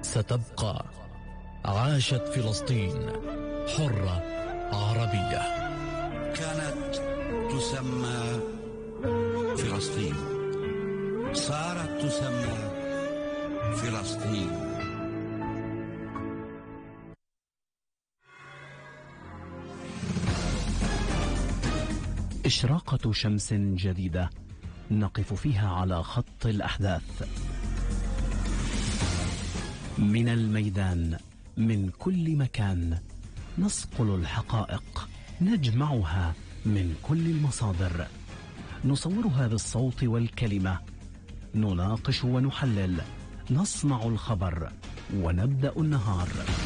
ستبقى. عاشت فلسطين حرة عربية. كانت تسمى فلسطين، صارت تسمى فلسطين. إشراقة شمس جديدة نقف فيها على خط الأحداث، من الميدان، من كل مكان، نصقل الحقائق، نجمعها من كل المصادر، نصورها بالصوت والكلمة، نناقش ونحلل، نصنع الخبر ونبدأ النهار.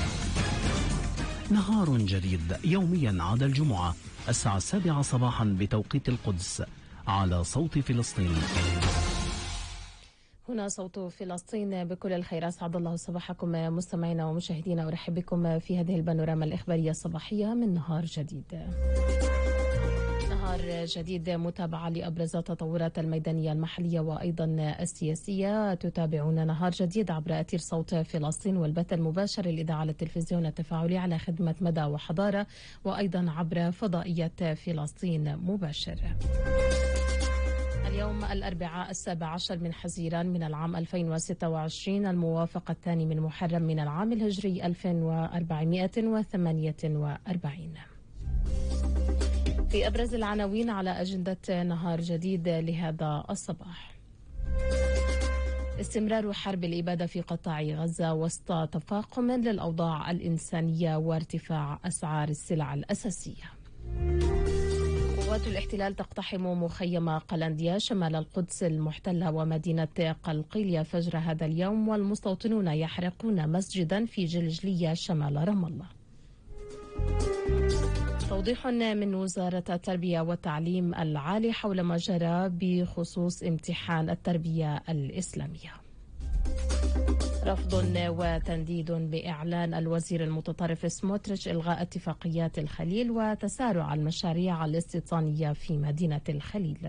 نهار جديد يوميا عاد الجمعة الساعة 7 صباحا بتوقيت القدس على صوت فلسطين. هنا صوت فلسطين بكل الخير. أسعد الله صباحكم مستمعينا ومشاهدينا، أرحب بكم في هذه البانوراما الإخبارية الصباحية من نهار جديد. نهار جديد متابعة لأبرز التطورات الميدانية المحلية وأيضا السياسية. تتابعون نهار جديد عبر أثير صوت فلسطين والبث المباشر الإذاعة على التلفزيون التفاعلي على خدمة مدى وحضارة، وأيضا عبر فضائية فلسطين مباشر. اليوم الأربعاء 17 من حزيران من العام 2026 الموافق الثاني من محرم من العام الهجري 1448. في أبرز العناوين على أجندة نهار جديد لهذا الصباح: استمرار حرب الإبادة في قطاع غزة وسط تفاقم للأوضاع الإنسانية وارتفاع أسعار السلع الأساسية. قوات الاحتلال تقتحم مخيم قلنديا شمال القدس المحتلة ومدينة قلقيلية فجر هذا اليوم، والمستوطنون يحرقون مسجدا في جلجلية شمال رام الله. توضيح من وزارة التربية والتعليم العالي حول ما جرى بخصوص امتحان التربية الإسلامية. رفض وتنديد بإعلان الوزير المتطرف سموتريتش إلغاء اتفاقيات الخليل وتسارع المشاريع الاستيطانية في مدينة الخليل.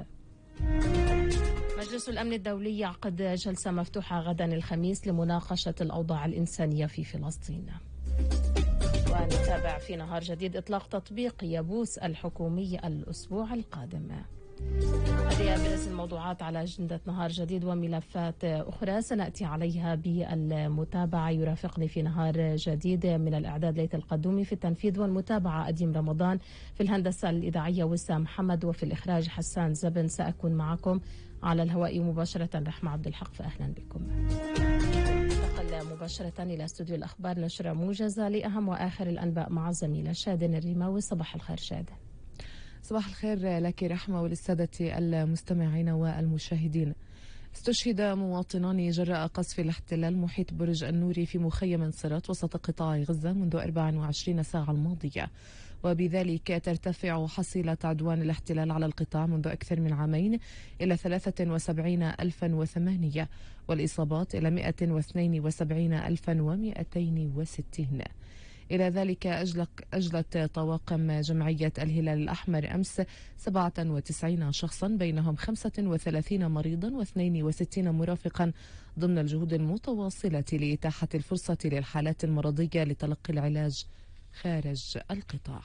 مجلس الأمن الدولي يعقد جلسة مفتوحة غدا الخميس لمناقشة الأوضاع الإنسانية في فلسطين. ونتابع في نهار جديد إطلاق تطبيق يبوس الحكومي الأسبوع القادم. هذه أبرز الموضوعات على أجندة نهار جديد وملفات أخرى سنأتي عليها بالمتابعة. يرافقني في نهار جديد من الإعداد ليث القدومي، في التنفيذ والمتابعة أديم رمضان، في الهندسة الإذاعية وسام محمد، وفي الإخراج حسان زبن. سأكون معكم على الهواء مباشرة رحمة عبد الحق، فأهلا بكم. انتقل مباشرة إلى استوديو الأخبار، نشرة موجزة لأهم وآخر الأنباء مع الزميلة شادن الرماوي. صباح الخير شادن. صباح الخير لك رحمة وللسادة المستمعين والمشاهدين. استشهد مواطنان جراء قصف الاحتلال محيط برج النوري في مخيم صرات وسط قطاع غزة منذ 24 ساعة الماضية، وبذلك ترتفع حصيلة عدوان الاحتلال على القطاع منذ أكثر من عامين إلى 73,008 والإصابات إلى 172,260. إلى ذلك أجلت طواقم جمعية الهلال الأحمر أمس 97 شخصا، بينهم 35 مريضا و62 مرافقا، ضمن الجهود المتواصلة لإتاحة الفرصة للحالات المرضية لتلقي العلاج خارج القطاع.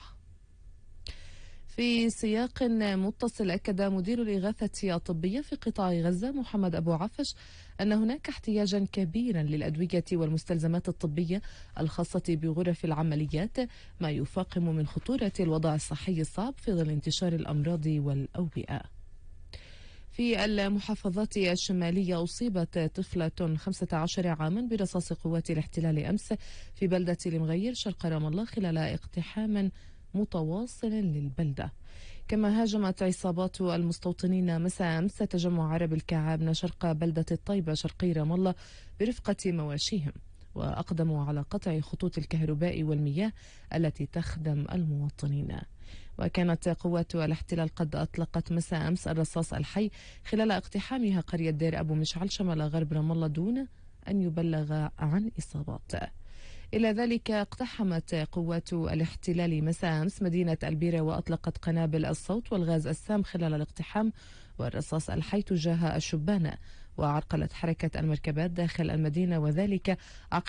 في سياق متصل، أكد مدير الإغاثة الطبية في قطاع غزة محمد أبو عفش أن هناك احتياجا كبيرا للأدوية والمستلزمات الطبية الخاصة بغرف العمليات، ما يفاقم من خطورة الوضع الصحي الصعب في ظل انتشار الأمراض والأوبئة. في المحافظات الشمالية أصيبت طفلة 15 عاما برصاص قوات الاحتلال أمس في بلدة المغير شرق رام الله خلال اقتحام متواصل للبلدة. كما هاجمت عصابات المستوطنين مساء أمس تجمع عرب الكعابنة شرق بلدة الطيبة شرقي رام الله برفقة مواشيهم، وأقدموا على قطع خطوط الكهرباء والمياه التي تخدم المواطنين. وكانت قوات الاحتلال قد أطلقت مساء أمس الرصاص الحي خلال اقتحامها قرية دير أبو مشعل شمال غرب رام الله دون أن يبلغ عن إصابات. إلى ذلك اقتحمت قوات الاحتلال مساء أمس مدينة البيرة وأطلقت قنابل الصوت والغاز السام خلال الاقتحام والرصاص الحي تجاه الشبانة، وعرقلت حركة المركبات داخل المدينة، وذلك عقب